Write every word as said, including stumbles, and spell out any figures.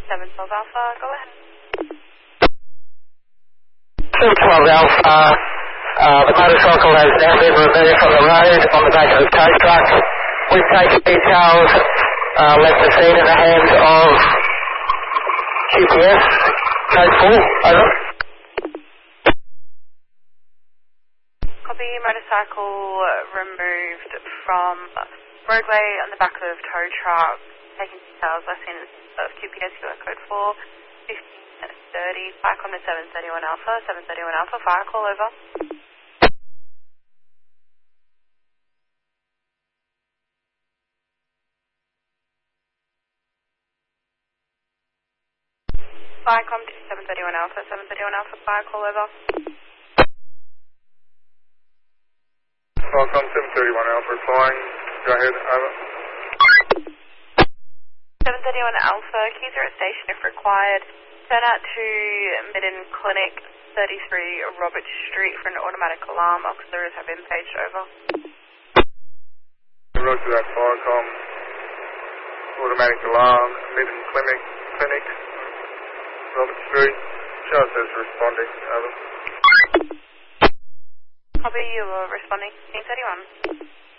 seven twelve Alpha, go ahead. two twelve Alpha, uh, the motorcycle has now been removed from the road on the back of the tow truck. We've taken details, uh, left the scene in the hands of G P S, code four, over. Copy, motorcycle removed from roadway on the back of tow truck, taking details, left scene of Q P S, code four, fifteen thirty, back on the seven thirty-one Alpha, seven thirty-one Alpha, fire call over. Firecom to seven thirty-one Alpha, seven thirty-one Alpha, fire call over. Firecom seven thirty-one Alpha, flying, go ahead, over. seven thirty-one Alpha, keys are at station if required. Turn out to Midden Clinic, thirty-three Robert Street for an automatic alarm. Auxiliaries have been paged over. Roger that, Firecom. Automatic alarm, Midden Clinic, Clinic, Robert Street. Show us as responding, over. Copy, you are responding, team thirty-one.